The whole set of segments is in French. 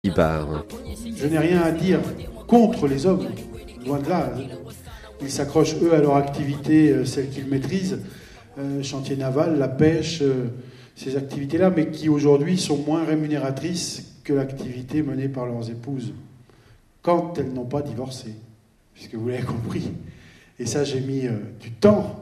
Qui part. Je n'ai rien à dire contre les hommes, loin de là. Ils s'accrochent, eux, à leur activité, celle qu'ils maîtrisent, chantier naval, la pêche, ces activités-là, mais qui aujourd'hui sont moins rémunératrices que l'activité menée par leurs épouses, quand elles n'ont pas divorcé, puisque vous l'avez compris. Et ça, j'ai mis du temps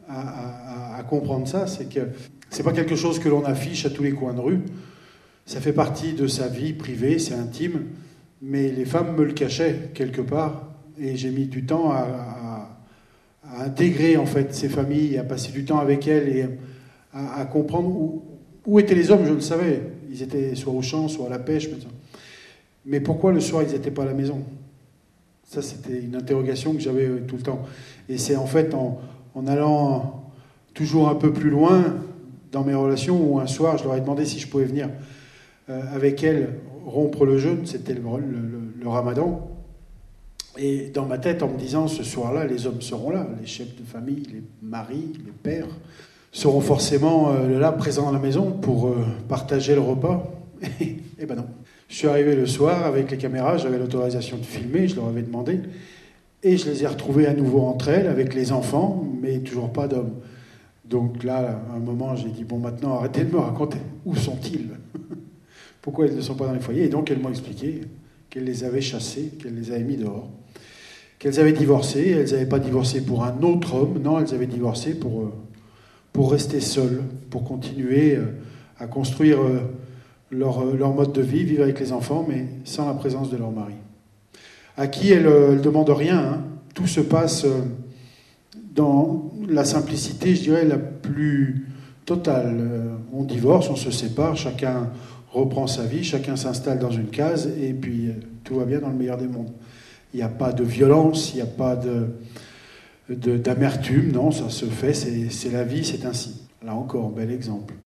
à comprendre ça, c'est que c'est pas quelque chose que l'on affiche à tous les coins de rue. Ça fait partie de sa vie privée, c'est intime, mais les femmes me le cachaient quelque part, et j'ai mis du temps à intégrer en fait ces familles, à passer du temps avec elles et à comprendre où étaient les hommes. Je le savais, ils étaient soit au champ, soit à la pêche, mais pourquoi le soir ils n'étaient pas à la maison? Ça, c'était une interrogation que j'avais tout le temps. Et c'est en fait en allant toujours un peu plus loin dans mes relations où un soir je leur ai demandé si je pouvais venir avec elle rompre le jeûne, c'était le ramadan. Et dans ma tête, en me disant, ce soir-là, les hommes seront là, les chefs de famille, les maris, les pères, seront forcément là, présents à la maison pour partager le repas. Et ben non. Je suis arrivé le soir avec les caméras, j'avais l'autorisation de filmer, je leur avais demandé, et je les ai retrouvées à nouveau entre elles, avec les enfants, mais toujours pas d'hommes. Donc là, à un moment, j'ai dit, bon, maintenant, arrêtez de me raconter, où sont-ils? Pourquoi elles ne sont pas dans les foyers? Et donc, elles m'ont expliqué qu'elles les avaient chassés, qu'elles les avaient mis dehors, qu'elles avaient divorcé. Elles n'avaient pas divorcé pour un autre homme, non, elles avaient divorcé pour rester seules, pour continuer à construire leur mode de vie, vivre avec les enfants, mais sans la présence de leur mari. À qui elles ne demandent rien, hein. Tout se passe dans la simplicité, je dirais, la plus totale. On divorce, on se sépare, chacun reprend sa vie, chacun s'installe dans une case, et puis tout va bien dans le meilleur des mondes. Il n'y a pas de violence, il n'y a pas d'amertume, non, ça se fait, c'est la vie, c'est ainsi. Là encore, bel exemple.